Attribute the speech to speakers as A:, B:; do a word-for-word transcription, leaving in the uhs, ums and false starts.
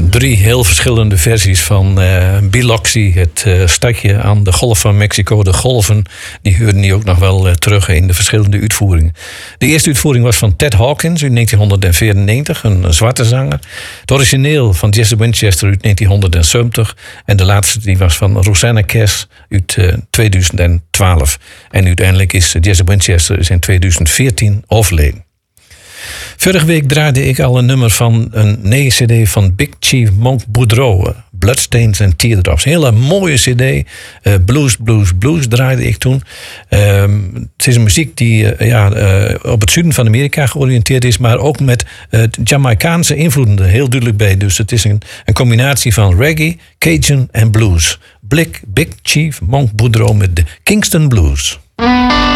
A: drie heel verschillende versies van uh, Biloxi, het uh, stadje aan de golf van Mexico. De golven, die hoorden die ook nog wel uh, terug in de verschillende uitvoeringen. De eerste uitvoering was van Ted Hawkins uit negentien vierennegentig, een, een zwarte zanger. Het origineel van Jesse Winchester uit negentien zeventig. En de laatste die was van Rosanna Cash uit uh, tweeduizend twaalf. En uiteindelijk is Jesse Winchester is in tweeduizend veertien overleden. Vorige week draaide ik al een nummer van een nieuwe cd van Big Chief Monk Boudreaux. Bloodstains and Teardrops. Een hele mooie cd. Uh, blues, blues, blues draaide ik toen. Um, het is een muziek die uh, ja, uh, op het zuiden van Amerika georiënteerd is, maar ook met uh, Jamaicaanse invloeden er heel duidelijk bij. Dus het is een, een combinatie van reggae, Cajun en blues. Blik, Big Chief Monk Boudreaux met de Kingston Blues.